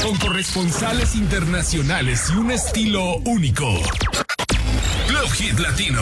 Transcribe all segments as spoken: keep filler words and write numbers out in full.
Con corresponsales internacionales y un estilo único. Club Hit Latino.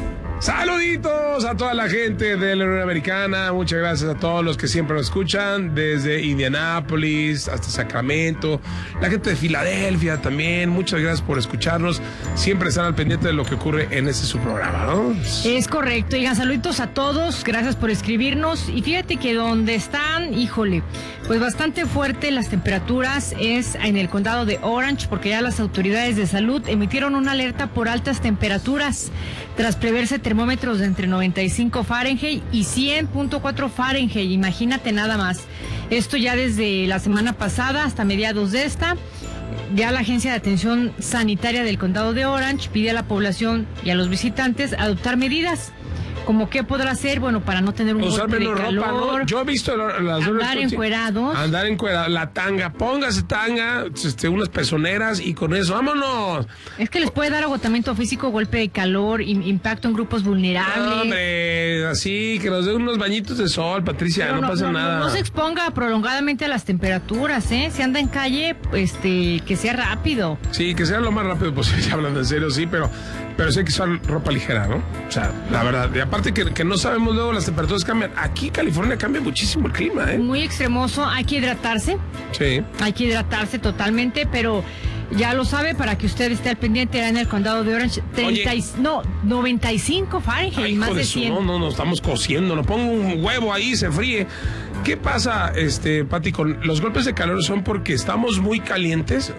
Saluditos a toda la gente de la Unión Americana. Muchas gracias a todos los que siempre nos escuchan, desde Indianápolis hasta Sacramento, la gente de Filadelfia también. Muchas gracias por escucharnos. Siempre están al pendiente de lo que ocurre en este su programa, ¿no? Es correcto. Oigan, saluditos a todos. Gracias por escribirnos. Y fíjate que donde están, híjole, pues bastante fuerte las temperaturas es en el condado de Orange, porque ya las autoridades de salud emitieron una alerta por altas temperaturas tras preverse termómetros de entre noventa y cinco Fahrenheit y cien punto cuatro Fahrenheit. Imagínate nada más. Esto ya desde la semana pasada hasta mediados de esta. Ya la Agencia de Atención Sanitaria del Condado de Orange pide a la población y a los visitantes adoptar medidas. ¿Cómo qué podrá hacer? Bueno, para no tener un Usar golpe de menos calor, ropa, ¿no? Yo he visto las andar encuerados. Andar encuerados, la tanga, póngase tanga, este, unas pezoneras y con eso, ¡vámonos! Es que les puede dar agotamiento físico, golpe de calor, im- impacto en grupos vulnerables. No, hombre, así, que nos den unos bañitos de sol, Patricia, no, no pasa no, nada. No, no se exponga prolongadamente a las temperaturas, ¿eh? Si anda en calle, este, que sea rápido. Sí, que sea lo más rápido posible, hablando en serio, sí, pero, pero sí hay que usar ropa ligera, ¿no? O sea, la verdad, y aparte que, que no sabemos luego las temperaturas cambian. Aquí California cambia muchísimo el clima, ¿eh? Muy extremoso, hay que hidratarse. Sí. Hay que hidratarse totalmente, pero ya lo sabe, para que usted esté al pendiente, era en el condado de Orange, treinta y, no, noventa y cinco Fahrenheit, Ay, más hijo de de su, cien. no, no, no, estamos cociendo, no pongo un huevo ahí, se fríe. ¿Qué pasa, este, Pati, con los golpes de calor? ¿Son porque estamos muy calientes?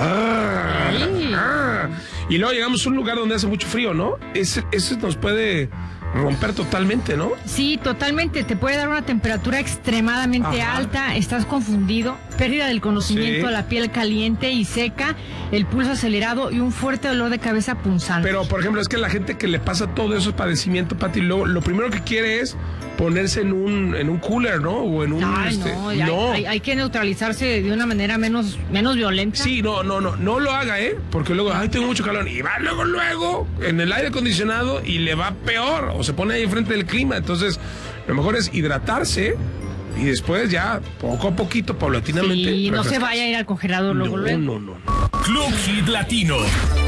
Ah, Sí. ah, y luego llegamos a un lugar donde hace mucho frío, ¿no? Ese, ese nos puede romper totalmente, ¿no? Sí, totalmente, te puede dar una temperatura extremadamente Ajá. alta, estás confundido, pérdida del conocimiento, Sí. la piel caliente y seca, el pulso acelerado y un fuerte dolor de cabeza punzante. Pero, por ejemplo, es que la gente que le pasa todo eso padecimiento, Pati, lo, lo primero que quiere es ponerse en un, en un cooler, ¿no? O en un... Ay, este, no, ya no. Hay, hay que neutralizarse de una manera menos, menos violenta. Sí, no, no, no, no lo haga, ¿eh? Porque luego, ay, tengo mucho calor. Y va luego, luego, en el aire acondicionado y le va peor. O se pone ahí enfrente del clima. Entonces, lo mejor es hidratarse y después ya, poco a poquito, paulatinamente. Y no se refrescarse. vaya a ir al congelador luego, No, luego. no, no, no. Club Hit Latino.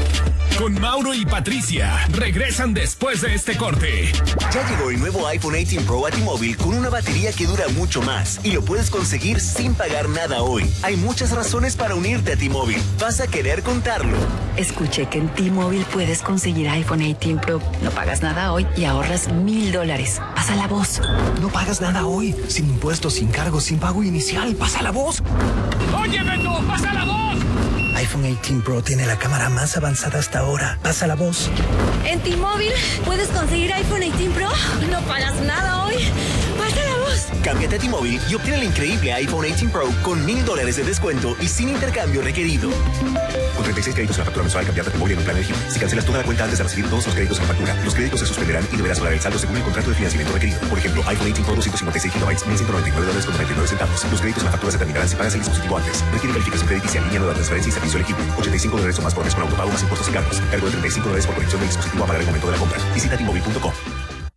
Con Mauro y Patricia. Regresan después de este corte. Ya llegó el nuevo iPhone dieciocho Pro a T-Mobile con una batería que dura mucho más y lo puedes conseguir sin pagar nada hoy. Hay muchas razones para unirte a T-Mobile. Vas a querer contarlo. Escuché que en T-Mobile puedes conseguir iPhone dieciocho Pro. No pagas nada hoy y ahorras mil dólares. Pasa la voz. No pagas nada hoy. Sin impuestos, sin cargos, sin pago inicial. Pasa la voz. ¡Oye, Beto! ¡Pasa la voz! iPhone dieciocho Pro tiene la cámara más avanzada hasta ahora. Pasa la voz. En T-Mobile puedes conseguir iPhone dieciocho Pro. No pagas nada hoy. Pasa la voz. Cámbiate a T-Mobile y obtén el increíble iPhone dieciocho Pro con mil dólares de descuento y sin intercambio requerido. Con treinta y seis créditos en la factura mensual, cambiate a T-Mobile en un plan elegible. Si cancelas toda la cuenta antes de recibir todos los créditos en la factura, los créditos se suspenderán y deberás pagar el saldo según el contrato de financiamiento requerido. Por ejemplo, iPhone dieciocho Pro doscientos cincuenta y seis gigabytes, mil ciento noventa y nueve dólares con noventa y nueve centavos. Los créditos en la factura se terminarán si pagas el dispositivo antes. Requiere calificación crediticia, línea nueva, transferencia y servicio elegible. ochenta y cinco dólares o más por mes con autopago más impuestos y cargos. Cargo de treinta y cinco dólares por conexión del dispositivo a pagar el momento de la compra. Visita T Mobile punto com.